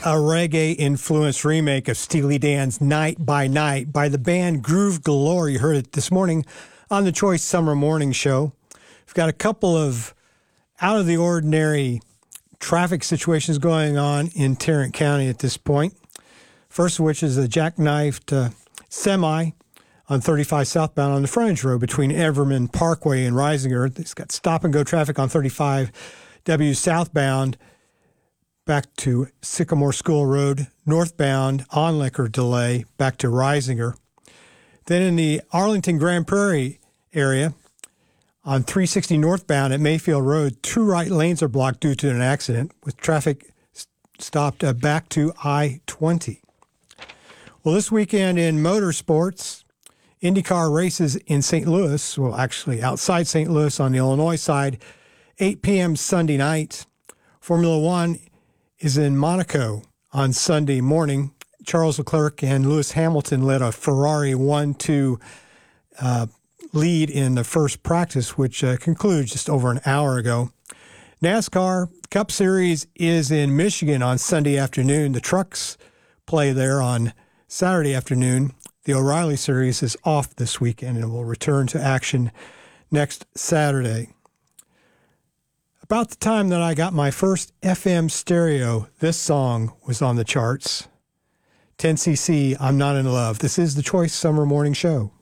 A reggae-influenced remake of Steely Dan's Night by Night by the band Groove Galore. You heard it this morning on the Choice Summer Morning Show. We've got a couple of out-of-the-ordinary traffic situations going on in Tarrant County at this point. First of which is a jackknifed semi on 35 southbound on the frontage road between Everman Parkway and Risinger. It's got stop-and-go traffic on 35W southbound back to Sycamore School Road, northbound onlicker delay back to Risinger. Then in the Arlington Grand Prairie area, on 360 northbound at Mayfield Road, 2 right lanes are blocked due to an accident, with traffic stopped back to I-20. Well, this weekend in motorsports, IndyCar races in St. Louis, well, actually outside St. Louis on the Illinois side, 8 p.m. Sunday night. Formula One is in Monaco on Sunday morning. Charles Leclerc and Lewis Hamilton led a Ferrari 1-2 lead in the first practice, which concluded just over an hour ago. NASCAR Cup Series is in Michigan on Sunday afternoon. The trucks play there on Saturday afternoon. The O'Reilly Series is off this weekend and will return to action next Saturday. About the time that I got my first FM stereo, this song was on the charts. 10cc, I'm Not in Love. This is the Choice Summer Morning Show.